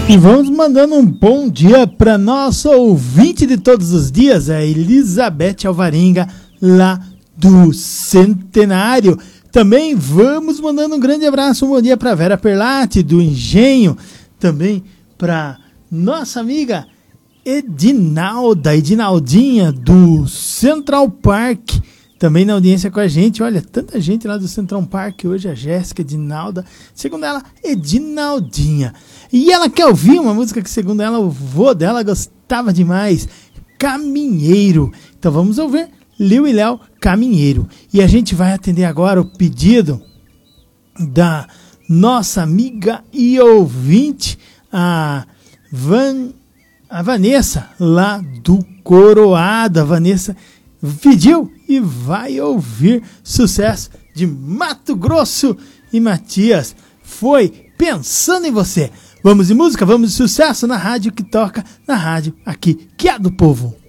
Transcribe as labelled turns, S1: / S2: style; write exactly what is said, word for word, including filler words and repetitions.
S1: E vamos mandando um bom dia para nossa ouvinte de todos os dias, a Elizabeth Alvarenga, lá do Centenário. Também vamos mandando um grande abraço, um bom dia para Vera Perlatti, do Engenho. Também para nossa amiga Edinalda, Edinaldinha, do Central Park. Também na audiência com a gente, olha, tanta gente lá do Central Park hoje, a Jéssica, Edinalda, segundo ela, Edinaldinha. E ela quer ouvir uma música que, segundo ela, o vô dela gostava demais, Caminheiro. Então vamos ouvir Liu e Léo, Caminheiro. E a gente vai atender agora o pedido da nossa amiga e ouvinte, a, Van, a Vanessa, lá do Coroado. A Vanessa pediu e vai ouvir sucesso de Mato Grosso e Matias. Foi Pensando em Você. Vamos de música, vamos de sucesso na rádio que toca, na rádio aqui, que é do povo.